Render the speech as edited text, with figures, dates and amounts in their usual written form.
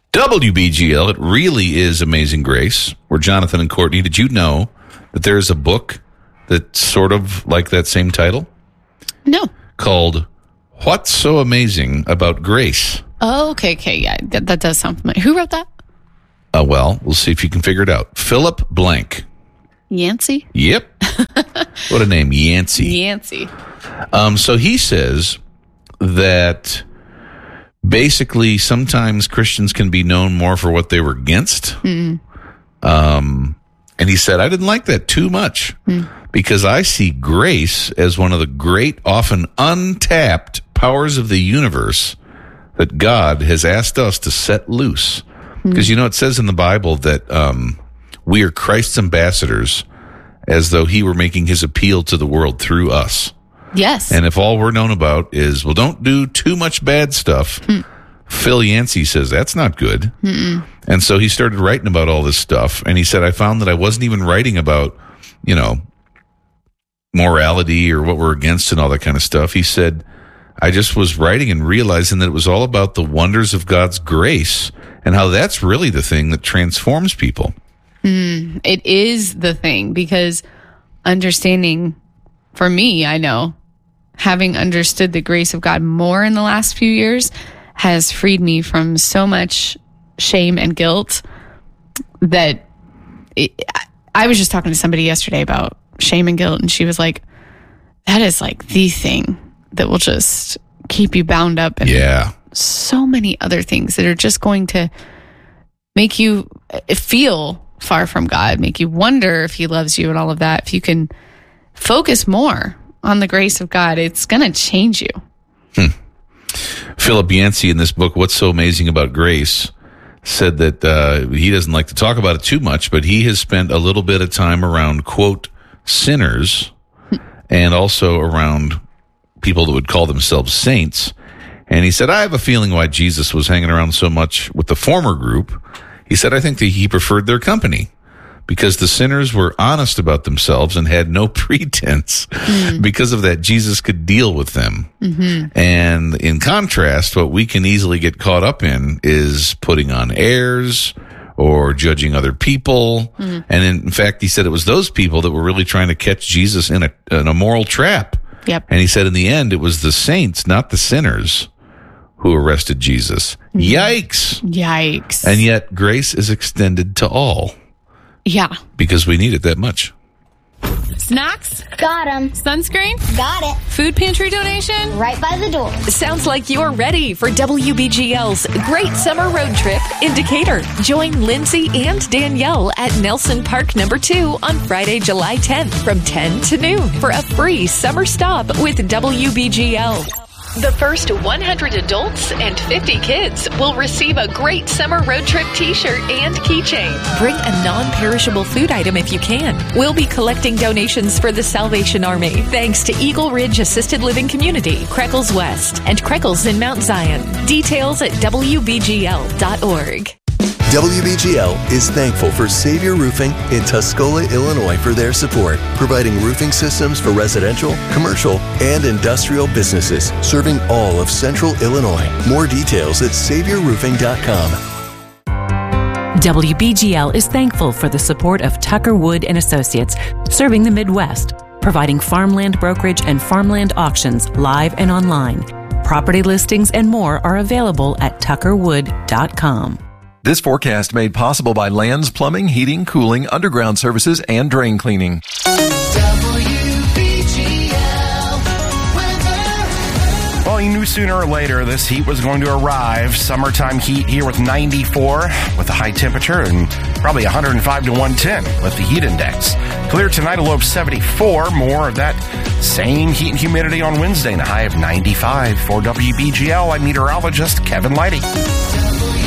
WBGL, it really is Amazing Grace. We're Jonathan and Courtney. Did you know that there is a book that's sort of like that same title? No. Called What's So Amazing About Grace? Oh, okay, yeah. That does sound familiar. Who wrote that? Well, we'll see if you can figure it out. Philip Blank. Yancey? Yep. What a name, Yancey. Yancey. So he says that basically sometimes Christians can be known more for what they were against. And he said, I didn't like that too much because I see grace as one of the great, often untapped powers of the universe that God has asked us to set loose. Because, it says in the Bible that we are Christ's ambassadors as though he were making his appeal to the world through us. Yes. And if all we're known about is, well, don't do too much bad stuff, Phil Yancey says that's not good. And so he started writing about all this stuff. And he said, I found that I wasn't even writing about, morality or what we're against and all that kind of stuff. He said, I just was writing and realizing that it was all about the wonders of God's grace and how that's really the thing that transforms people. It is the thing, because understanding, for me, I know, having understood the grace of God more in the last few years has freed me from so much shame and guilt that I was just talking to somebody yesterday about shame and guilt, and she was like, that is like the thing that will just keep you bound up. And so many other things that are just going to make you feel far from God, make you wonder if he loves you and all of that. If you can focus more on the grace of God, it's going to change you. Philip Yancey in this book, What's So Amazing About Grace, said that he doesn't like to talk about it too much, but he has spent a little bit of time around, quote, sinners and also around people that would call themselves saints. And he said, I have a feeling why Jesus was hanging around so much with the former group. He said, I think that he preferred their company because the sinners were honest about themselves and had no pretense. Because of that, Jesus could deal with them. And in contrast, what we can easily get caught up in is putting on airs or judging other people. And in fact, he said it was those people that were really trying to catch Jesus in a moral trap. Yep. And he said in the end, it was the saints, not the sinners, who arrested Jesus. Yikes. And yet grace is extended to all. Yeah. Because we need it that much. Snacks? Got 'em. Sunscreen? Got it. Food pantry donation? Right by the door. Sounds like you're ready for WBGL's Great Summer Road Trip in Decatur. Join Lindsay and Danielle at Nelson Park No. 2 on Friday, July 10th from 10 to noon for a free summer stop with WBGL. The first 100 adults and 50 kids will receive a Great Summer Road Trip t-shirt and keychain. Bring a non-perishable food item if you can. We'll be collecting donations for the Salvation Army, thanks to Eagle Ridge Assisted Living Community, Creckles West, and Creckles in Mount Zion. Details at WBGL.org. WBGL is thankful for Savior Roofing in Tuscola, Illinois for their support, providing roofing systems for residential, commercial, and industrial businesses, serving all of Central Illinois. More details at SaviorRoofing.com. WBGL is thankful for the support of Tucker Wood & Associates, serving the Midwest, providing farmland brokerage and farmland auctions live and online. Property listings and more are available at tuckerwood.com. This forecast made possible by Lands Plumbing, Heating, Cooling, Underground Services, and Drain Cleaning. Well, you knew sooner or later this heat was going to arrive. Summertime heat here with 94 with a high temperature and probably 105 to 110 with the heat index. Clear tonight, a low of 74. More of that same heat and humidity on Wednesday and a high of 95. For WBGL, I'm meteorologist Kevin Leidy.